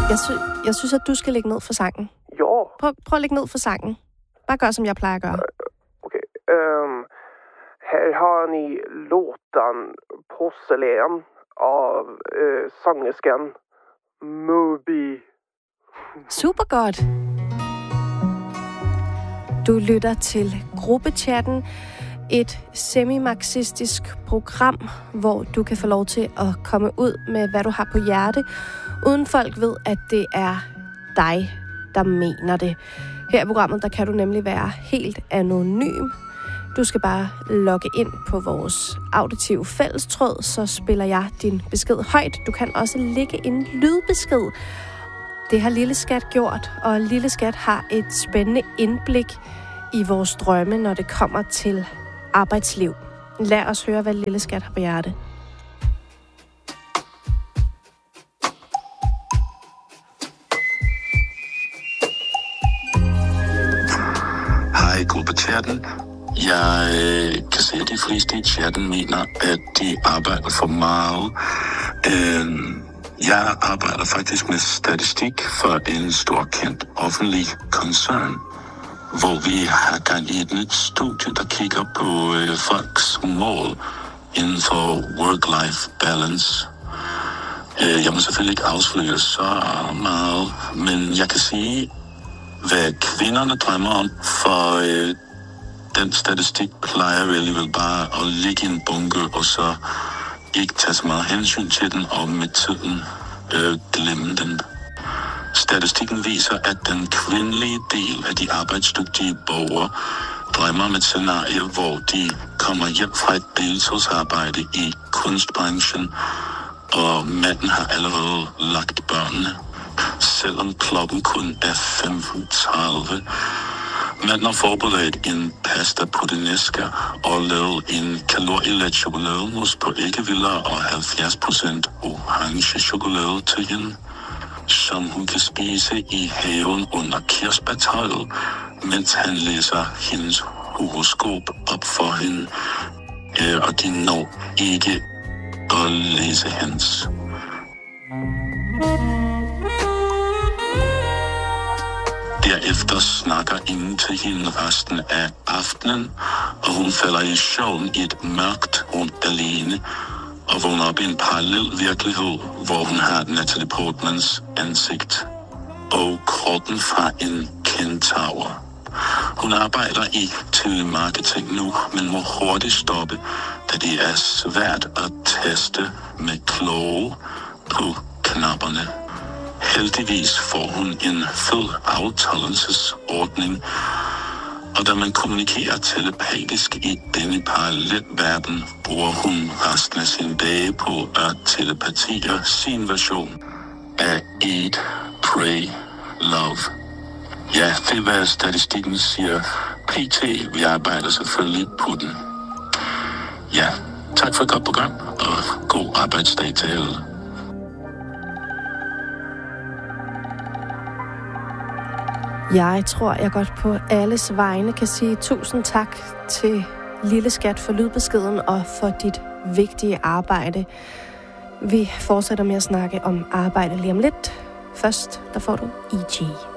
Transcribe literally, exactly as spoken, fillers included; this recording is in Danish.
Jeg, sy- jeg synes, at du skal lægge ned for sangen. Jo. Prøv, prøv at lægge ned for sangen. Bare gør, som jeg plejer at gøre. Okej. Okay. Um, här har ni låten Porcelæn av uh, sångerskan Moby. Super godt. Du lytter til Gruppechatten, et semi-marxistisk program, hvor du kan få lov til at komme ud med, hvad du har på hjerte, uden folk ved, at det er dig, der mener det. Her i programmet, der kan du nemlig være helt anonym. Du skal bare logge ind på vores auditive fællestråd, så spiller jeg din besked højt. Du kan også lægge en lydbesked. Det har Lille Skat gjort, og Lille Skat har et spændende indblik i vores drømme, når det kommer til arbejdsliv. Lad os høre, hvad Lille Skat har på hjerte. Hej, Gruppechatten. Jeg øh, kan se, at de fleste i chatten mener, at de arbejder for meget. Øh, jeg arbejder faktisk med statistik for en stor kendt offentlig koncern, hvor vi har gang i et nyt studie, der kigger på øh, folks mål inden for work-life balance. Øh, jeg må selvfølgelig ikke afsløre så meget, men jeg kan sige, hvad kvinderne drømmer om, for øh, den statistik plejer vi alligevel bare at ligge i en bunke, og så ikke tage så meget hensyn til den, og med tiden øh, glemme den. Statistikken viser, at den kvindelige del af de arbejdsdygtige borgere drømmer om et scenarie, hvor de kommer hjem fra et deltidsarbejde i kunstbranchen, og manden har allerede lagt børnene, selvom klokken kun er femten tredive. Manden har forberedt en pasta puttanesca og lavet en kalorielet chokolademus på æggeviller og halvfjerds procent orange chokolade til hende, som hun kan spise i haven under kirsebærtræet, mens han læser hendes horoskop op for hende. Øh, og de når ikke at læse hans. Derefter snakker ingen til hende resten af aftenen, og hun falder i søvn i et mørkt rum alene, og vågner op i en parallel virkelighed, hvor hun har Natalie Portmans ansigt og kroppen fra en kentaur. Hun arbejder i telemarketing nu, men må hurtigt stoppe, da det er svært at taste med kloge på knapperne. Heldigvis får hun en fed aftaleelsesordning, og da man kommunikerer telepatisk i denne parallelverden, bruger hun resten af sine dage på at telepatere sin version af Eat, Pray, Love. Ja, det er hvad statistikken siger. P T, vi arbejder selvfølgelig på den. Ja, tak for et godt program, og god arbejdsdag til alle. Jeg tror, jeg godt på alles vegne kan sige tusind tak til Lille Skat for lydbeskeden og for dit vigtige arbejde. Vi fortsætter med at snakke om arbejde lige om lidt. Først, der får du E G.